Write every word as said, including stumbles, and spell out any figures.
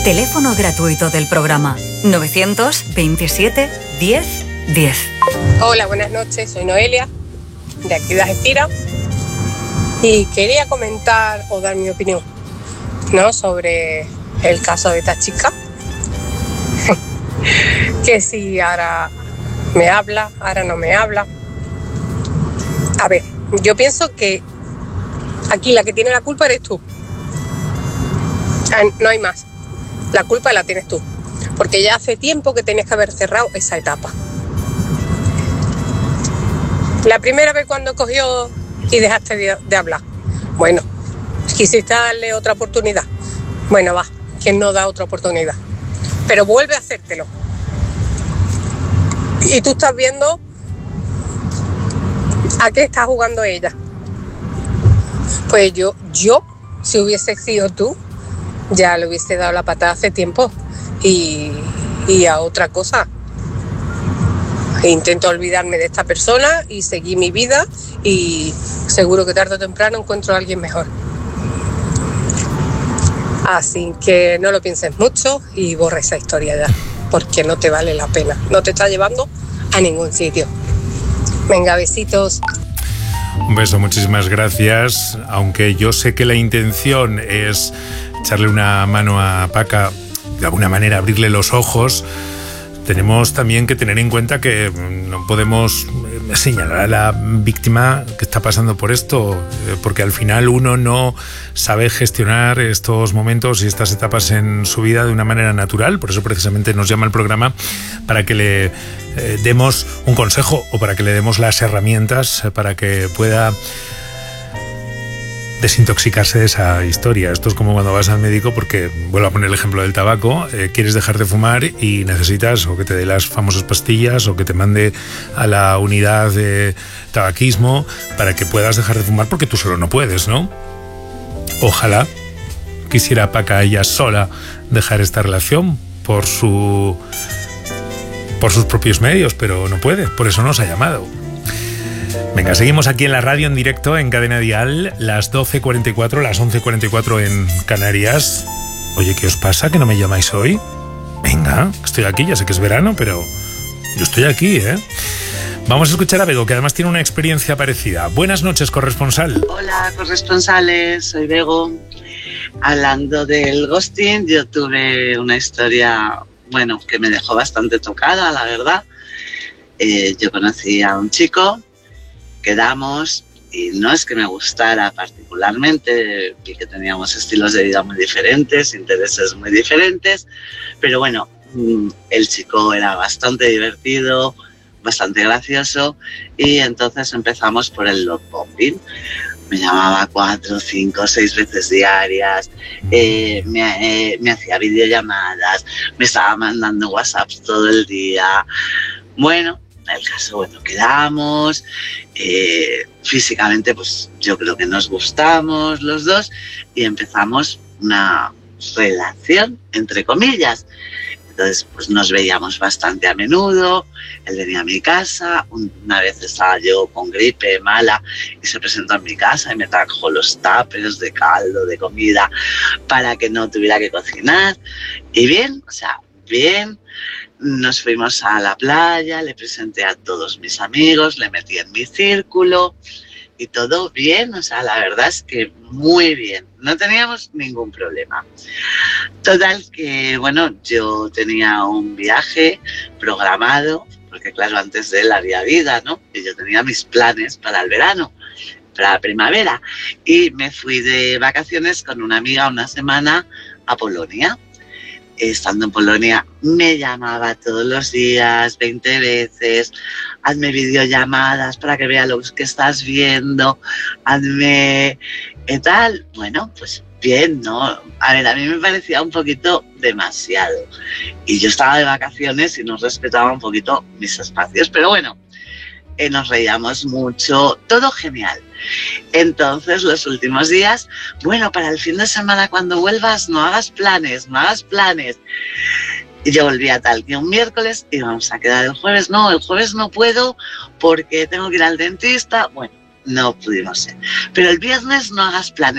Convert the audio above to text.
Teléfono gratuito del programa novecientos veintisiete diez diez. Hola, buenas noches, soy Noelia, de aquí de Algeciras, y quería comentar o dar mi opinión, ¿no?, sobre el caso de esta chica, que si ahora me habla, ahora no me habla. A ver, yo pienso que aquí la que tiene la culpa eres tú. No hay más. La culpa la tienes tú. Porque ya hace tiempo que tenías que haber cerrado esa etapa. La primera vez cuando cogió y dejaste de, de hablar. Bueno, quisiste darle otra oportunidad. Bueno, va, ¿quién no da otra oportunidad? Pero vuelve a hacértelo. Y tú estás viendo a qué está jugando ella. Pues yo, yo, si hubiese sido tú, ya le hubiese dado la patada hace tiempo y, y a otra cosa. Intento olvidarme de esta persona y seguir mi vida y seguro que tarde o temprano encuentro a alguien mejor. Así que no lo pienses mucho y borra esa historia ya, porque no te vale la pena, no te está llevando a ningún sitio. Venga, besitos. Un beso, muchísimas gracias. Aunque yo sé que la intención es echarle una mano a Paca, de alguna manera abrirle los ojos, tenemos también que tener en cuenta que no podemos señalar a la víctima que está pasando por esto, porque al final uno no sabe gestionar estos momentos y estas etapas en su vida de una manera natural. Por eso precisamente nos llama el programa, para que le eh, demos un consejo o para que le demos las herramientas para que pueda desintoxicarse de esa historia. Esto es como cuando vas al médico, porque vuelvo a poner el ejemplo del tabaco, eh, quieres dejar de fumar y necesitas o que te dé las famosas pastillas o que te mande a la unidad de tabaquismo para que puedas dejar de fumar, porque tú solo no puedes, ¿no? Ojalá quisiera Paca ella sola dejar esta relación por su por sus propios medios, pero no puede, por eso nos ha llamado. Venga, seguimos aquí en la radio en directo en Cadena Dial, las doce cuarenta y cuatro, las once cuarenta y cuatro en Canarias. Oye, ¿qué os pasa? ¿Que no me llamáis hoy? Venga, estoy aquí, ya sé que es verano, pero yo estoy aquí, ¿eh? Vamos a escuchar a Bego, que además tiene una experiencia parecida. Buenas noches, corresponsal. Hola, corresponsales, soy Bego. Hablando del ghosting, yo tuve una historia, bueno, que me dejó bastante tocada, la verdad. Eh, yo conocí a un chico, quedamos, y no es que me gustara particularmente, vi que teníamos estilos de vida muy diferentes, intereses muy diferentes, pero bueno, el chico era bastante divertido, bastante gracioso, y entonces empezamos por el love bombing. Me llamaba cuatro, cinco, seis veces diarias, eh, me, eh, me hacía videollamadas, me estaba mandando WhatsApps todo el día. Bueno, el caso, bueno, quedamos, eh, físicamente pues yo creo que nos gustamos los dos y empezamos una relación, entre comillas. Entonces pues nos veíamos bastante a menudo, él venía a mi casa, una vez estaba yo con gripe mala y se presentó en mi casa y me trajo los tuppers de caldo, de comida, para que no tuviera que cocinar. Y bien, o sea, bien. Nos fuimos a la playa, le presenté a todos mis amigos, le metí en mi círculo y todo bien, o sea, la verdad es que muy bien, no teníamos ningún problema. Total que, bueno, yo tenía un viaje programado, porque claro, antes de él había vida, ¿no? Y yo tenía mis planes para el verano, para la primavera, y me fui de vacaciones con una amiga una semana a Polonia. Estando en Polonia, me llamaba todos los días, veinte veces, hazme videollamadas para que vea lo que estás viendo, hazme ¿qué tal? Bueno, pues bien, ¿no? A ver, a mí me parecía un poquito demasiado. Y yo estaba de vacaciones y no respetaba un poquito mis espacios, pero bueno, eh, nos reíamos mucho, todo genial. Entonces, los últimos días, bueno, para el fin de semana cuando vuelvas, no hagas planes, no hagas planes. Y yo volví a tal que un miércoles y vamos a quedar el jueves. No, el jueves no puedo porque tengo que ir al dentista. Bueno, no pudimos ser. Pero el viernes no hagas planes.